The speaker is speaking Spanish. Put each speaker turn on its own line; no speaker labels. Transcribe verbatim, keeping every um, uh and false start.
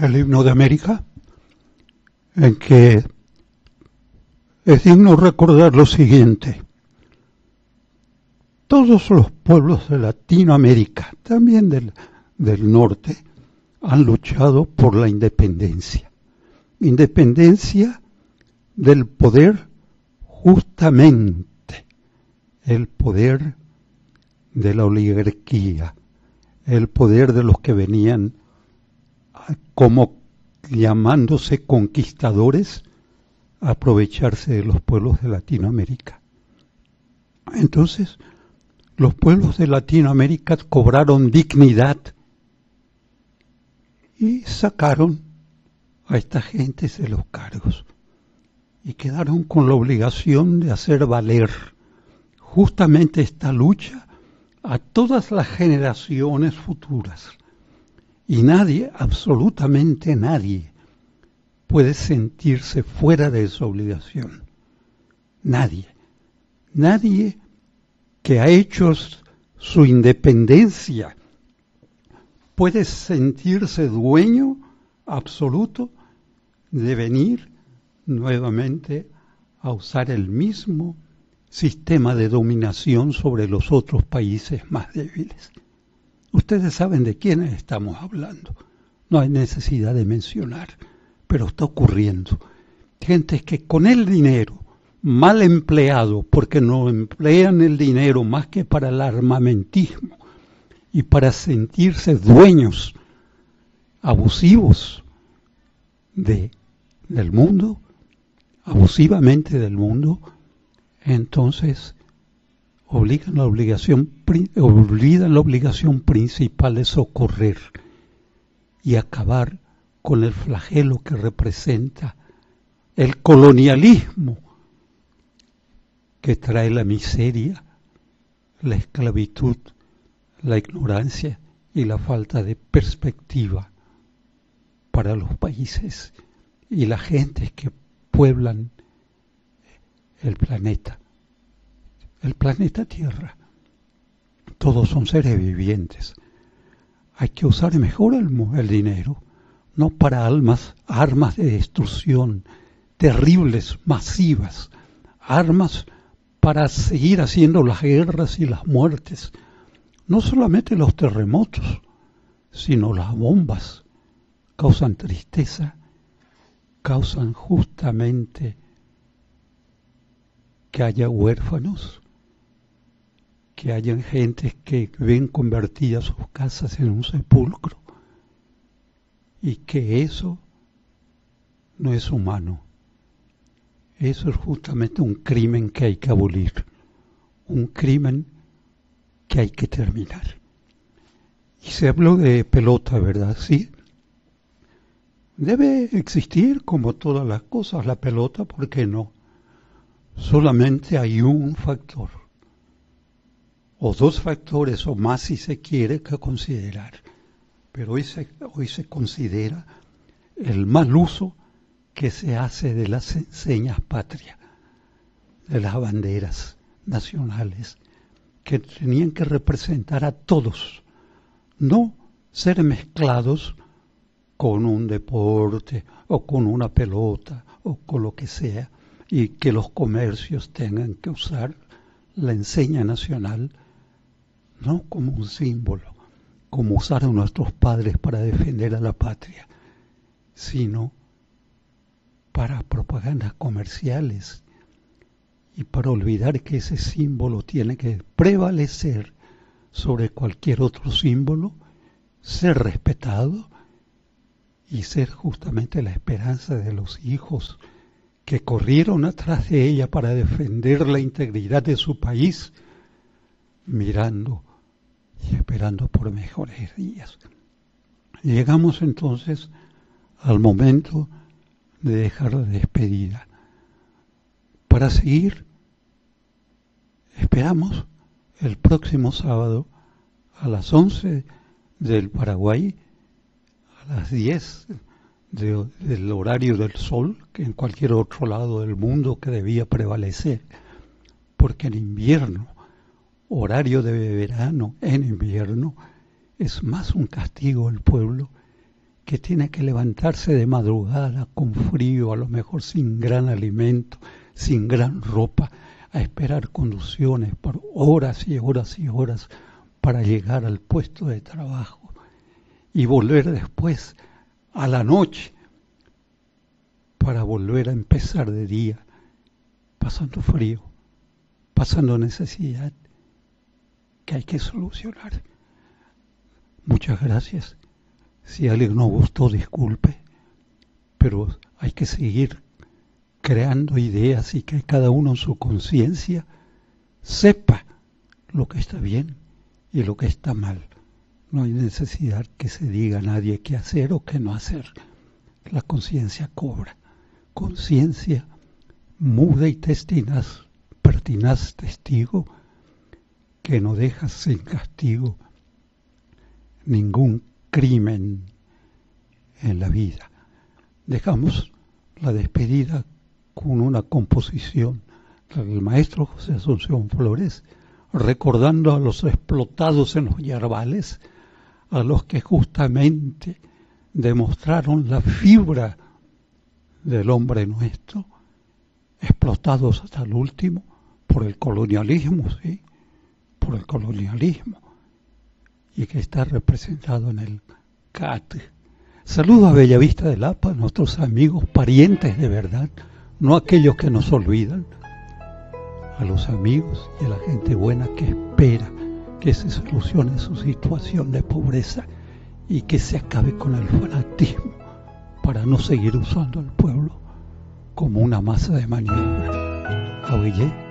el himno de América, en que es digno recordar lo siguiente: todos los pueblos de Latinoamérica, también del, del norte, han luchado por la independencia. Independencia del poder, justamente el poder de la oligarquía, el poder de los que venían como llamándose conquistadores a aprovecharse de los pueblos de Latinoamérica. Entonces, los pueblos de Latinoamérica cobraron dignidad y sacaron a esta gente de los cargos y quedaron con la obligación de hacer valer justamente esta lucha a todas las generaciones futuras. Y nadie, absolutamente nadie, puede sentirse fuera de esa obligación. Nadie. Nadie que ha hecho su independencia puede sentirse dueño absoluto de venir nuevamente a usar el mismo sistema de dominación sobre los otros países más débiles. Ustedes saben de quiénes estamos hablando. No hay necesidad de mencionar, pero está ocurriendo. Gente que con el dinero mal empleado, porque no emplean el dinero más que para el armamentismo y para sentirse dueños abusivos de, del mundo, abusivamente del mundo, entonces obligan la obligación, olvidan la obligación principal de socorrer y acabar con el flagelo que representa el colonialismo que trae la miseria, la esclavitud, la ignorancia y la falta de perspectiva para los países y las gentes que pueblan el planeta, el planeta Tierra. Todos son seres vivientes. Hay que usar mejor el, el dinero, no para almas, armas de destrucción terribles, masivas, armas para seguir haciendo las guerras y las muertes. No solamente los terremotos, sino las bombas causan tristeza, causan justamente que haya huérfanos, que hayan gentes que ven convertidas sus casas en un sepulcro, y que eso no es humano. Eso es justamente un crimen que hay que abolir, un crimen que hay que terminar. Y se habló de pelota, ¿verdad? Sí. Debe existir, como todas las cosas, la pelota, ¿por qué no? Solamente hay un factor, o dos factores, o más si se quiere, que considerar. Pero hoy se, hoy se considera el mal uso que se hace de las señas patrias, de las banderas nacionales, que tenían que representar a todos, no ser mezclados con un deporte o con una pelota o con lo que sea, y que los comercios tengan que usar la enseña nacional no como un símbolo, como usaron nuestros padres para defender a la patria, sino para propagandas comerciales y para olvidar que ese símbolo tiene que prevalecer sobre cualquier otro símbolo, ser respetado y ser justamente la esperanza de los hijos que corrieron atrás de ella para defender la integridad de su país, mirando y esperando por mejores días. Llegamos entonces al momento de dejar la despedida. Para seguir, esperamos el próximo sábado a las once del Paraguay, a las diez de, del horario del sol, que en cualquier otro lado del mundo que debía prevalecer, porque en invierno, horario de verano en invierno, es más un castigo al pueblo que tiene que levantarse de madrugada con frío, a lo mejor sin gran alimento, sin gran ropa, a esperar conducciones por horas y horas y horas para llegar al puesto de trabajo y volver después a la noche para volver a empezar de día, pasando frío, pasando necesidad que hay que solucionar. Muchas gracias. Si a alguien no gustó, disculpe, pero hay que seguir creando ideas y que cada uno en su conciencia sepa lo que está bien y lo que está mal. No hay necesidad que se diga a nadie qué hacer o qué no hacer. La conciencia cobra. Conciencia muda y testinaz, pertinaz testigo, que no deja sin castigo ningún crimen en la vida. Dejamos la despedida con una composición del maestro José Asunción Flores, recordando a los explotados en los yerbales, a los que justamente demostraron la fibra del hombre nuestro, explotados hasta el último por el colonialismo, sí, por el colonialismo, y que está representado en el C A T. Saludo a Bellavista del Apa, a nuestros amigos, parientes de verdad, no aquellos que nos olvidan, a los amigos y a la gente buena que espera que se solucione su situación de pobreza y que se acabe con el fanatismo para no seguir usando al pueblo como una masa de maniobra. Oye.